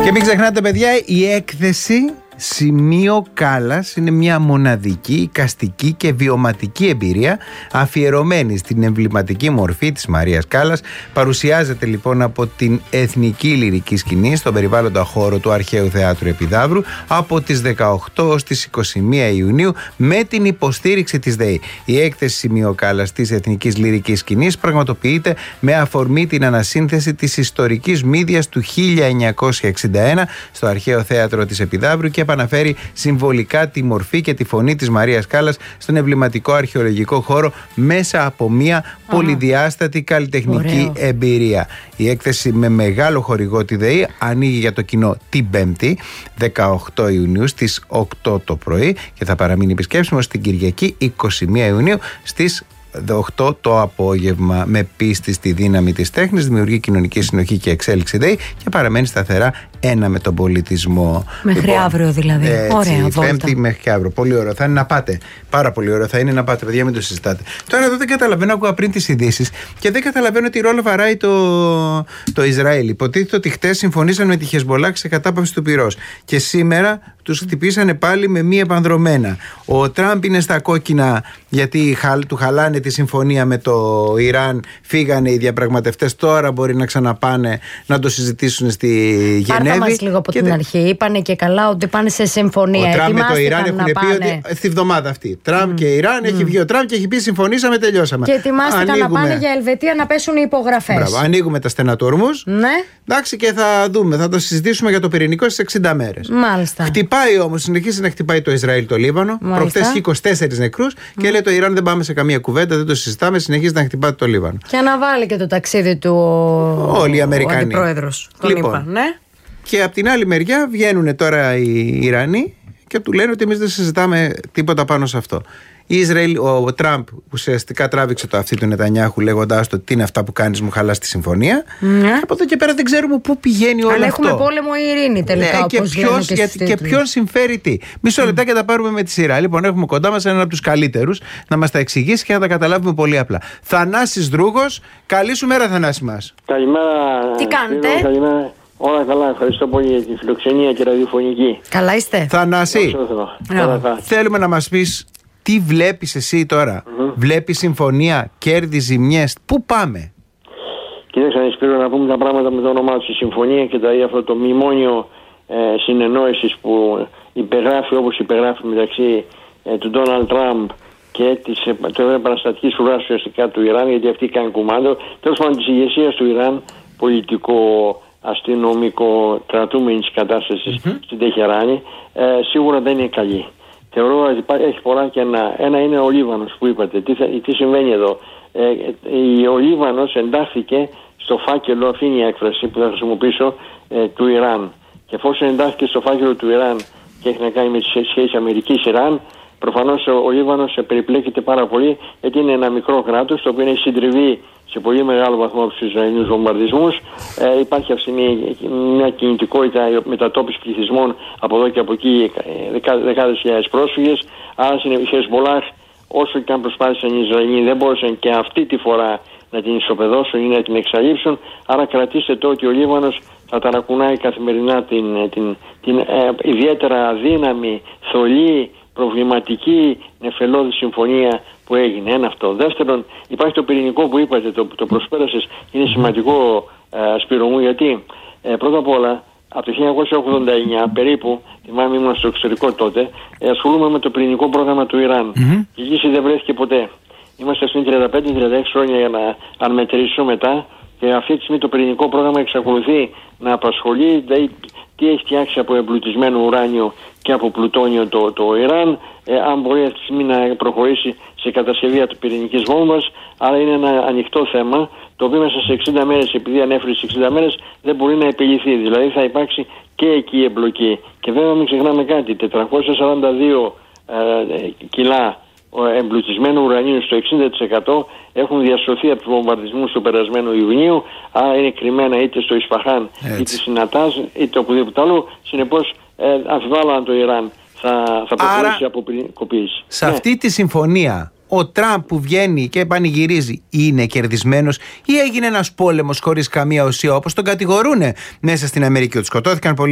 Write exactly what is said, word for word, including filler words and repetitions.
Και μην ξεχνάτε, παιδιά, η έκθεση Σημείο Κάλλας είναι μια μοναδική, εικαστική και βιωματική εμπειρία αφιερωμένη στην εμβληματική μορφή της Μαρίας Κάλλας. Παρουσιάζεται λοιπόν από την Εθνική Λυρική Σκηνή στον περιβάλλοντα χώρο του Αρχαίου Θεάτρου Επιδαύρου από τις δεκαοκτώ ως τις είκοσι μία Ιουνίου με την υποστήριξη της ΔΕΗ. Η έκθεση Σημείο Κάλλας της Εθνικής Λυρικής Σκηνής πραγματοποιείται με αφορμή την ανασύνθεση της ιστορικής μύδιας του χίλια εννιακόσια εξήντα ένα στο Αρχαίο Θέατρο της Επιδαύρου και επαναφέρει συμβολικά τη μορφή και τη φωνή της Μαρίας Κάλλας στον εμβληματικό αρχαιολογικό χώρο μέσα από μια πολυδιάστατη καλλιτεχνική Ωραίο. εμπειρία. Η έκθεση με μεγάλο χορηγό τη ΔΕΗ ανοίγει για το κοινό την Πέμπτη, δεκαοκτώ Ιουνίου στις οκτώ το πρωί και θα παραμείνει επισκέψιμο την Κυριακή είκοσι μία Ιουνίου στις οκτώ το απόγευμα. Με πίστη στη δύναμη της τέχνης δημιουργεί κοινωνική συνοχή και εξέλιξη ΔΕΗ και παραμένει σταθερά ένα με τον πολιτισμό. Μέχρι λοιπόν, αύριο δηλαδή. Έτσι, ωραία βόλτα. Πέμπτη μέχρι και αύριο. Πολύ ωραίο. Θα είναι να πάτε. Πάρα πολύ ωραίο θα είναι να πάτε, παιδιά, μην το συζητάτε. Τώρα εδώ δεν καταλαβαίνω, άκουγα πριν τις ειδήσεις και δεν καταλαβαίνω τι ρόλο βαράει το, το Ισραήλ. Υποτίθεται ότι χτες συμφωνήσαν με τη Χεσμολάχ σε κατάπαυση του πυρός και σήμερα τους χτυπήσανε πάλι με μη επανδρομένα. Ο Τραμπ είναι στα κόκκινα γιατί του χαλάνε τη συμφωνία με το Ιράν. Φύγανε οι διαπραγματευτές. Τώρα μπορεί να ξαναπάνε να το συζητήσουν στη Γενέβη. Πάρτα μας λίγο από την δε... αρχή. Είπανε και καλά ότι πάνε σε συμφωνία. Ο Τραμπ με το Ιράν έχουν πει πάνε... ότι στη βδομάδα αυτή. Τραμπ mm. και Ιράν mm. έχει βγει ο Τραμπ και έχει πει συμφωνήσαμε, τελειώσαμε. Και ετοιμάστηκαν ανοίγουμε... να πάνε για Ελβετία να πέσουν οι υπογραφές. Μπράβο, ανοίγουμε τα στενατόρμους. Ναι. Εντάξει, και θα δούμε, θα το συζητήσουμε για το πυρηνικό στις εξήντα μέρες. Μάλιστα. Χτυπάει όμως, συνεχίζει να χτυπάει το Ισραήλ το Λίβανο. Προχτές είχε είκοσι τέσσερις νεκρούς mm. και λέει το Ιράν δεν πάμε σε καμία κουβέντα, δεν το συζητάμε, συνεχίζει να χτυπάει το Λίβανο. Και αναβάλει και το ταξίδι του όλοι οι Αμερικανοί. Ο αντιπρόεδρος. Τον λοιπόν, είπα, ναι. Και από την άλλη μεριά βγαίνουν τώρα οι Ιρανοί και του λένε ότι εμείς δεν συζητάμε τίποτα πάνω σε αυτό. Η Ισραήλ, ο Τραμπ ουσιαστικά τράβηξε το αυτί του Νετανιάχου λέγοντάς το τι είναι αυτά που κάνεις, μου χαλάς τη συμφωνία. Mm. Και από εδώ και πέρα δεν ξέρουμε πού πηγαίνει όλο Αλλά αυτό. Αλλά έχουμε πόλεμο ή ειρήνη τελικά. Ναι, και, ποιος, και, και ποιον συμφέρει τι. Μισό mm. λεπτά και τα πάρουμε με τη σειρά. Λοιπόν, έχουμε κοντά μας έναν από τους καλύτερους να μας τα εξηγήσει και να τα καταλάβουμε πολύ απλά. Θανάσης Δρούγος, καλή σου μέρα, Θανάση μας. Καλημέρα. Τι κάνετε? Φίλο, καλημέρα. Όλα καλά, ευχαριστώ πολύ για τη φιλοξενία και ραδιοφωνική. Καλά είστε? Θανάση, θέλουμε να μας πεις τι βλέπεις εσύ τώρα. Mm-hmm. Βλέπεις συμφωνία, κέρδη, ζημιές, πού πάμε? Κοίταξε να Σπύρο, να πούμε τα πράγματα με το όνομά του. Η συμφωνία και τα, αυτό το μνημόνιο ε, συνεννόησης που υπεγράφει όπως υπεγράφει μεταξύ ε, του Ντόναλντ Τραμπ και της επαναστατικής φρουράς ουσιαστικά του Ιράν, γιατί αυτή κάνει κουμάντο, τέλος πάντων της ηγεσίας του Ιράν, πολιτικό, αστυνομικό, κρατούμενης κατάστασης mm-hmm. στην Τεχεράνη, ε, σίγουρα δεν είναι καλή. Θεωρώ ότι έχει πολλά και ένα. Ένα είναι ο Λίβανος που είπατε. Τι, θα, τι συμβαίνει εδώ? Ε, ε, ο Λίβανος εντάχθηκε στο φάκελο, αυτή είναι η έκφραση που θα χρησιμοποιήσω, ε, του Ιράν. Και εφόσον εντάχθηκε στο φάκελο του Ιράν και έχει να κάνει με τις σχέσεις Αμερικής-Ιράν, προφανώς ο, ο Λίβανος περιπλέκεται πάρα πολύ, γιατί είναι ένα μικρό κράτος το οποίο έχει συντριβεί σε πολύ μεγάλο βαθμό από τους Ισραηλινούς βομβαρδισμούς. Ε, υπάρχει αυτή μια κινητικότητα μετατόπισης πληθυσμών από εδώ και από εκεί, δεκα, δεκάδες χιλιάδες πρόσφυγες. Άρα η Χεσμολάχ, όσο και αν προσπάθησαν οι Ισραηλοί, δεν μπόρεσαν και αυτή τη φορά να την ισοπεδώσουν ή να την εξαλείψουν. Άρα κρατήστε το ότι ο Λίβανος θα ταρακουνάει καθημερινά την, την, την ε, ιδιαίτερα αδύναμη, θολή, προβληματική, νεφελώδη συμφωνία που έγινε. Ένα αυτό. Δεύτερον, υπάρχει το πυρηνικό που είπατε, το, το προσπέρασες, είναι σημαντικό, ε, Σπύρο μου, γιατί ε, πρώτα απ' όλα από το χίλια εννιακόσια ογδόντα εννιά περίπου, θυμάμαι ήμουν στο εξωτερικό τότε, ε, ασχολούμαι με το πυρηνικό πρόγραμμα του Ιράν. Mm-hmm. Η λύση δεν βρέθηκε ποτέ. Είμαστε στην τριάντα πέντε τριάντα έξι χρόνια για να αν μετρήσω μετά, και αυτή τη στιγμή το πυρηνικό πρόγραμμα εξακολουθεί να απασχολεί. Δηλαδή, τι έχει φτιάξει από εμπλουτισμένο ουράνιο και από πλουτόνιο το, το Ιράν, ε, αν μπορεί αυτή τη στιγμή να προχωρήσει σε κατασκευή του πυρηνικής βόμβας. Άρα είναι ένα ανοιχτό θέμα, το οποίο μέσα σε εξήντα μέρες, επειδή ανέφερε στις εξήντα μέρες, δεν μπορεί να επιληθεί. Δηλαδή θα υπάρξει και εκεί εμπλοκή. Και βέβαια μην ξεχνάμε κάτι, τετρακόσια σαράντα δύο ε, κιλά εμπλουτισμένου ουρανίου στο εξήντα τοις εκατό έχουν διασωθεί από τους βομβαρδισμούς του περασμένου Ιουνίου, άρα είναι κρυμμένα είτε στο Ισφαχάν είτε στην Νατάζ είτε οπουδήποτε άλλο. Συνεπώς ε, αμφιβάλλω αν το Ιράν θα, θα προχωρήσει από ποινικοποίηση. Σε ναι. αυτή τη συμφωνία ο Τραμπ που βγαίνει και πανηγυρίζει είναι κερδισμένος ή έγινε ένας πόλεμος χωρίς καμία ουσία, όπως τον κατηγορούνε μέσα στην Αμερική, ότι σκοτώθηκαν πολλοί